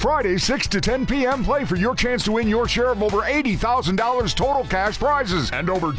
Friday, 6 to 10 p.m. Play for your chance to win your share of over $80,000 total cash prizes and over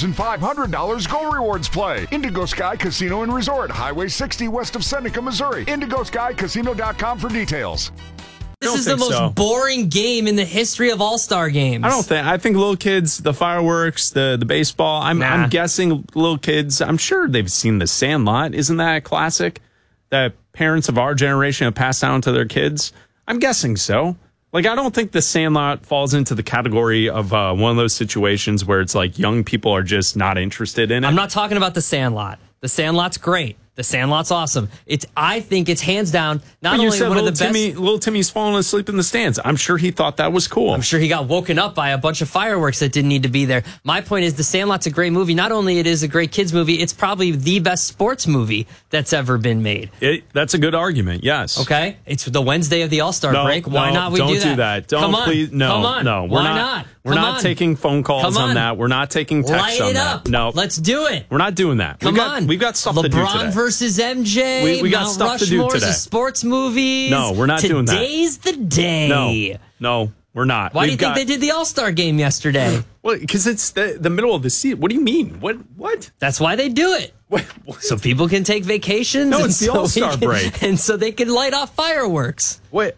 $2,500 Go Rewards Play. Indigo Sky Casino and Resort, Highway 60 west of Seneca, Missouri. IndigoSkyCasino.com for details. This is the most boring game in the history of All-Star games. I think little kids, the fireworks, the baseball, I'm guessing little kids, I'm sure they've seen The Sandlot. Isn't that a classic that parents of our generation have passed down to their kids? I'm guessing so. Like, I don't think The Sandlot falls into the category of one of those situations where it's like young people are just not interested in it. I'm not talking about The Sandlot. The Sandlot's great. The Sandlot's awesome. I think it's hands down not only one of the best. Little Timmy's falling asleep in the stands. I'm sure he thought that was cool. I'm sure he got woken up by a bunch of fireworks that didn't need to be there. My point is The Sandlot's a great movie. Not only it is a great kids movie, it's probably the best sports movie that's ever been made. That's a good argument, yes. Okay? It's the Wednesday of the All-Star break. Why not we do that? Don't do that. Don't, come on. Please. No, come on. No, Why not? We're not taking phone calls on that. We're not taking texts on that. Light it up. No. Let's do it. We're not doing that. We've got stuff to do today. LeBron versus MJ. We got Mount stuff to do Rushmore's today. A sports movies. No, we're not doing that. Today's the day. No, we're not. Why do you think they did the All-Star game yesterday? Well, because it's the middle of the season. What do you mean? What? That's why they do it. What? So people can take vacations. No, it's the All-Star break. And so they can light off fireworks. Wait.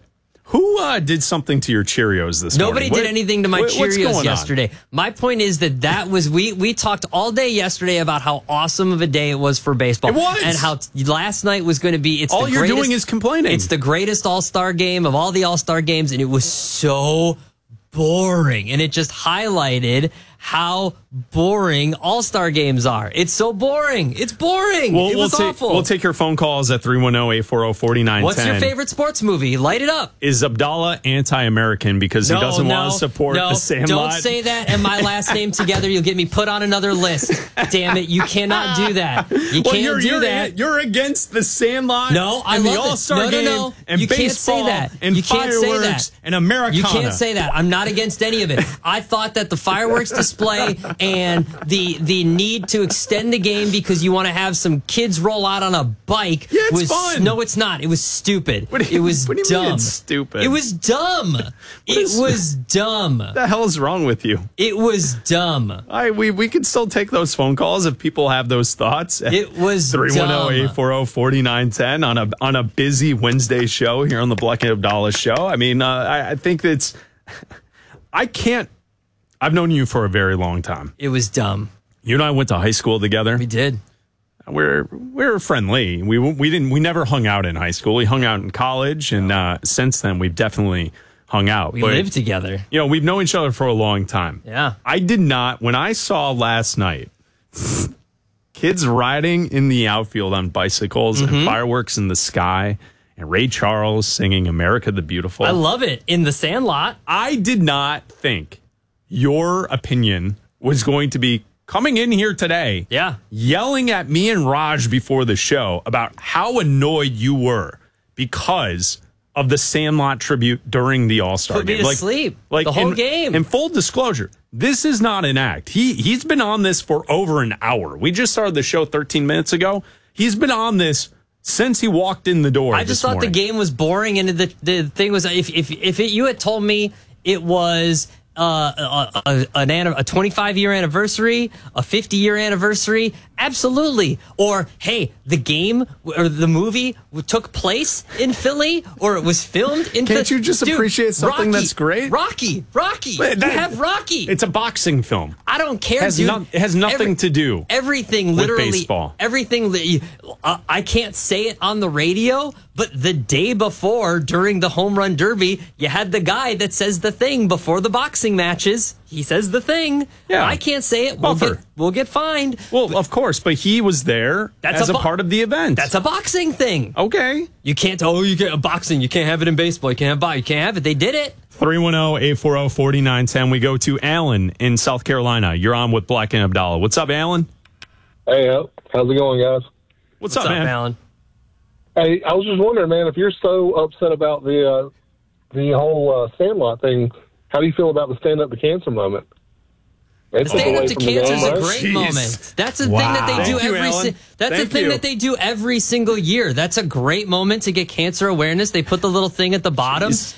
Who did something to your Cheerios this morning? Nobody did anything to my Cheerios yesterday. My point is that was we talked all day yesterday about how awesome of a day it was for baseball. It was. And how last night was going to be. All you're doing is complaining. It's the greatest All-Star game of all the All-Star games, and it was so boring. And it just highlighted how boring All-Star games are. It's so boring. It's boring. It was awful. We'll take your phone calls at 310-840-4910. What's your favorite sports movie? Light it up. Is Abdallah anti-American because he doesn't want to support the Sandlot? Don't say that and my last name together. You'll get me put on another list. Damn it. You cannot do that. You can't do that. You're against the Sandlot and the All-Star game and you baseball can't say that. and you can't say fireworks that. and Americana. You can't say that. I'm not against any of it. I thought that the fireworks display and the need to extend the game because you want to have some kids roll out on a bike was fun. No, it's not. It was stupid. It was what do you dumb. mean it's stupid? It was dumb. It was dumb. What the hell is wrong with you? It was dumb. We can still take those phone calls if people have those thoughts. It was 310-840-4910 on a busy Wednesday show here on the Bleck and Abdallah show. I mean, I think that's I've known you for a very long time. It was dumb. You and I went to high school together. We did. We're friendly. We never hung out in high school. We hung out in college, and since then we've definitely hung out. We lived together. You know, we've known each other for a long time. Yeah. I did not. When I saw last night kids riding in the outfield on bicycles and fireworks in the sky, and Ray Charles singing "America the Beautiful," I love it. In the Sandlot. I did not think your opinion was going to be coming in here today, yelling at me and Raj before the show about how annoyed you were because of the Sandlot tribute during the All-Star game. Put me to sleep. The whole game. And full disclosure, this is not an act. He's been on this for over an hour. We just started the show 13 minutes ago. He's been on this since he walked in the door. I just thought the game was boring, and the thing was, if you had told me it was a 25-year anniversary, a 50-year anniversary, absolutely. Or, hey, the game or the movie took place in Philly, or it was filmed in Philly. Can't you just appreciate something that's great? Rocky. You have Rocky. It's a boxing film. I don't care, dude. It has nothing to do everything literally with baseball. Everything I can't say it on the radio, but the day before, during the home run derby, you had the guy that says the thing before the boxing matches. He says the thing. Yeah. I can't say it. We'll get fined. Well, of course, but he was there as a part of the event. That's a boxing thing. Okay. You can't. You get boxing. You can't have it in baseball. You can't have it. They did it. 310-840-4910. We go to Alan in South Carolina. You're on with Bleck and Abdallah. What's up, Alan? Hey, how's it going, guys? What's up, man? Alan? Hey, I was just wondering, man, if you're so upset about the whole Sandlot thing, how do you feel about the Stand Up to Cancer moment? Stand Up to Cancer is a great moment. That's a thing that they do that they do every single year. That's a great moment to get cancer awareness. They put the little thing at the bottom.